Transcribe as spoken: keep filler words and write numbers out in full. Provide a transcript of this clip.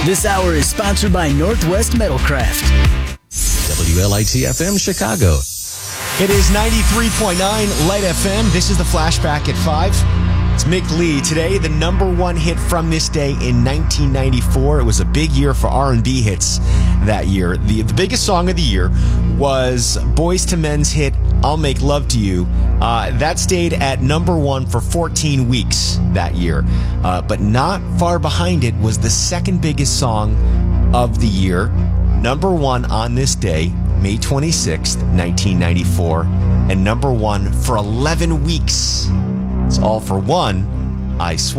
This hour is sponsored by Northwest Metalcraft. W L I T F M Chicago. It is ninety-three point nine Light F M. This is the Flashback at five. It's Mick Lee. Today, the number one hit from this day in nineteen ninety-four. It was a big year for R and B hits that year. The, the biggest song of the year was Boyz two Men's hit, I'll Make Love to You. Uh, that stayed at number one for fourteen weeks that year. Uh, but not far behind it was the second biggest song of the year. Number one on this day, May twenty-sixth, nineteen ninety-four. And number one for eleven weeks. It's All for One, I Swear.